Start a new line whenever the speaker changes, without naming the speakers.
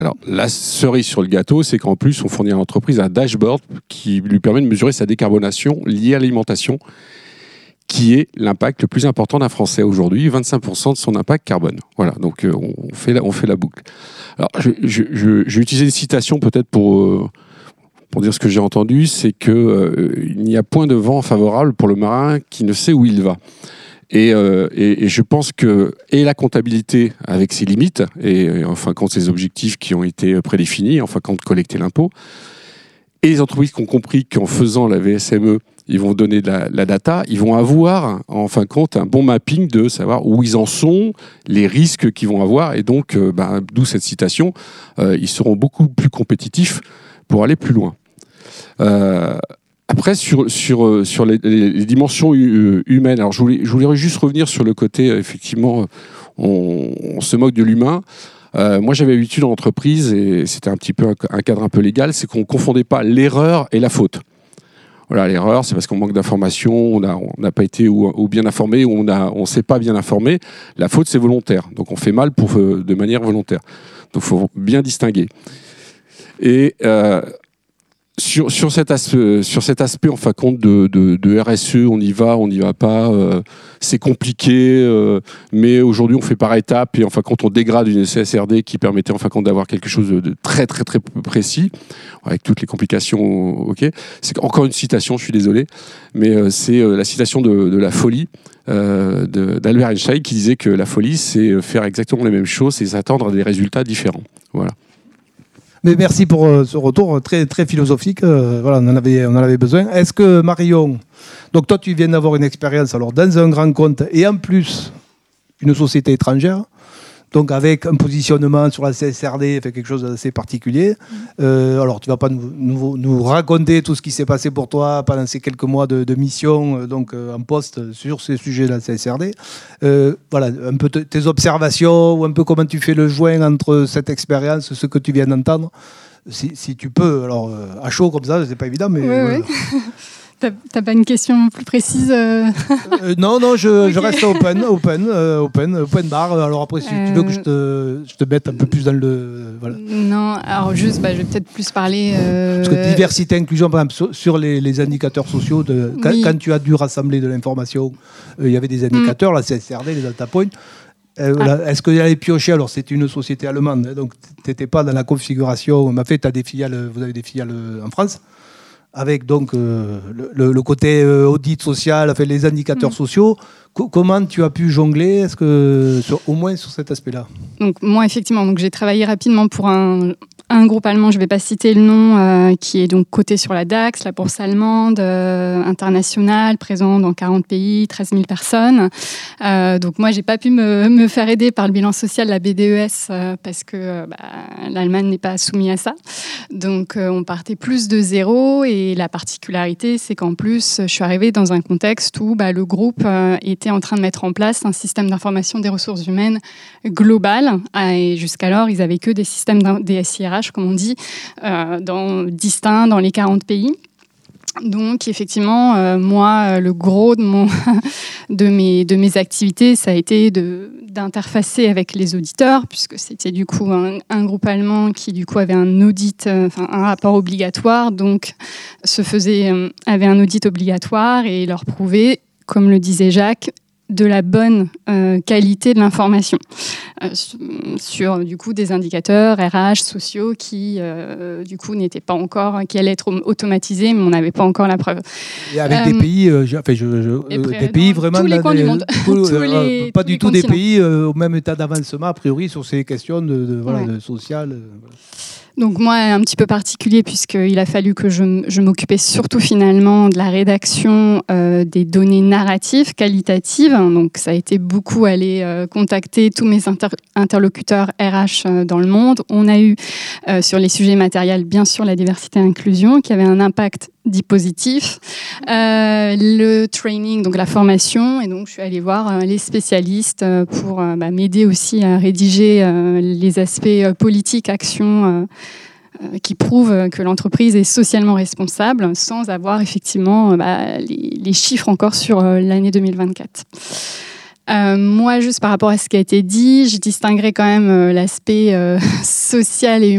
Alors, la cerise sur le gâteau, c'est qu'en plus, on fournit à l'entreprise un dashboard qui lui permet de mesurer sa décarbonation liée à l'alimentation, qui est l'impact le plus important d'un Français aujourd'hui, 25% de son impact carbone. Voilà, donc on fait la boucle. Alors, je vais utiliser une citation peut-être pour dire ce que j'ai entendu, c'est qu'il n'y a point de vent favorable pour le marin qui ne sait où il va. Et je pense que la comptabilité avec ses limites et en fin de compte ses objectifs qui ont été prédéfinis, en fin de compte collecter l'impôt, et les entreprises qui ont compris qu'en faisant la VSME, ils vont donner de la data, ils vont avoir en fin de compte un bon mapping de savoir où ils en sont, les risques qu'ils vont avoir, et donc d'où cette citation, ils seront beaucoup plus compétitifs pour aller plus loin. Après, sur les dimensions humaines, alors je voulais juste revenir sur le côté, effectivement, on se moque de l'humain. Moi, j'avais l'habitude en entreprise, et c'était un petit peu un cadre un peu légal, c'est qu'on ne confondait pas l'erreur et la faute. Voilà, l'erreur, c'est parce qu'on manque d'informations, on n'a pas été ou bien informé, ou on ne s'est pas bien informé. La faute, c'est volontaire. Donc, on fait mal de manière volontaire. Donc, il faut bien distinguer. Et sur cet aspect, en fin de compte, de RSE, on y va pas, c'est compliqué, mais aujourd'hui on fait par étapes et en fin de compte on dégrade une CSRD qui permettait en fin de compte d'avoir quelque chose de très très très précis, avec toutes les complications, ok. C'est encore une citation, je suis désolé, mais c'est la citation de la folie d'Albert Einstein qui disait que la folie c'est faire exactement les mêmes choses et s'attendre à des résultats différents. Voilà.
Mais merci pour ce retour très, très philosophique. Voilà, on en avait besoin. Est-ce que Marion, donc toi tu viens d'avoir une expérience alors dans un grand compte et en plus une société étrangère, donc avec un positionnement sur la CSRD, fait quelque chose d'assez particulier. Alors tu vas pas nous raconter tout ce qui s'est passé pour toi pendant ces quelques mois de mission en poste sur ces sujets de la CSRD. Voilà, un peu tes observations ou un peu comment tu fais le joint entre cette expérience, ce que tu viens d'entendre, si tu peux. Alors à chaud comme ça, c'est pas évident, mais
oui. T'as pas une question plus précise
Non, je reste open bar. Alors après, si tu veux que je te mette un peu plus dans le... Voilà.
Non, alors juste, je vais peut-être plus parler...
Parce que diversité, inclusion, par exemple, sur les indicateurs sociaux,
oui.
Quand tu as dû rassembler de l'information, il y avait des indicateurs, la CSRD, les data points. Est-ce qu'il allait piocher? Alors, c'est une société allemande, hein, donc tu n'étais pas dans la configuration. En fait, vous avez des filiales en France, avec donc le côté audit social, enfin, les indicateurs sociaux. Comment tu as pu jongler, au moins sur cet aspect-là?
Donc moi, effectivement, j'ai travaillé rapidement pour un groupe allemand, je ne vais pas citer le nom, qui est donc coté sur la DAX, la bourse allemande, internationale, présent dans 40 pays, 13 000 personnes. Donc moi, je n'ai pas pu me faire aider par le bilan social, la BDES, parce que l'Allemagne n'est pas soumise à ça. Donc on partait plus de zéro, et la particularité, c'est qu'en plus, je suis arrivée dans un contexte où le groupe était en train de mettre en place un système d'information des ressources humaines global, et jusqu'alors, ils n'avaient que des systèmes des SIRH, comme on dit, distincts dans les 40 pays. Donc, effectivement, moi, le gros de mes activités, ça a été d'interfacer avec les auditeurs, puisque c'était du coup un groupe allemand qui du coup avait un audit, un rapport obligatoire, donc avait un audit obligatoire et leur prouver, comme le disait Jacques, de la bonne qualité de l'information sur du coup des indicateurs RH sociaux qui du coup n'étaient pas encore, qui allaient être automatisés, mais on n'avait pas encore la preuve.
Et avec des pays, des pays vraiment
tous les coins du monde,
pas du tout des pays au même état d'avancement a priori sur ces questions de social.
Donc moi, un petit peu particulier, puisqu'il a fallu que je m'occupais surtout finalement de la rédaction des données narratives, qualitatives. Donc ça a été beaucoup aller contacter tous mes interlocuteurs RH dans le monde. On a eu sur les sujets matériels, bien sûr, la diversité et l'inclusion, qui avait un impact dit positif, le training, donc la formation, et donc je suis allée voir les spécialistes pour m'aider aussi à rédiger les aspects politiques, actions qui prouvent que l'entreprise est socialement responsable, sans avoir effectivement les chiffres encore sur l'année 2024. Moi, juste par rapport à ce qui a été dit, je distinguerais quand même l'aspect social et